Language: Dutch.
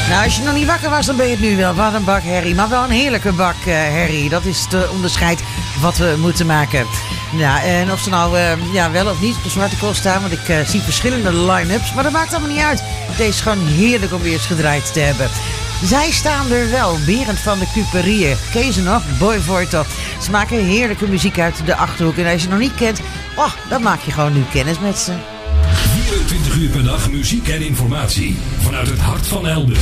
Nou, als je nog niet wakker was, dan ben je het nu wel. Wat een bak herrie. Maar wel een heerlijke bak herrie. Dat is het onderscheid wat we moeten maken. Ja, en of ze nou wel of niet op de Zwarte Cross staan. Want ik zie verschillende line-ups. Maar dat maakt allemaal niet uit. Deze is gewoon heerlijk om weer eens gedraaid te hebben. Zij staan er wel. Berend van de Cuperieën. Kees nog, Boy Voito. Ze maken heerlijke muziek uit de Achterhoek. En als je ze nog niet kent, dan maak je gewoon nu kennis met ze. 24 uur per dag muziek en informatie. Vanuit het hart van Elburg.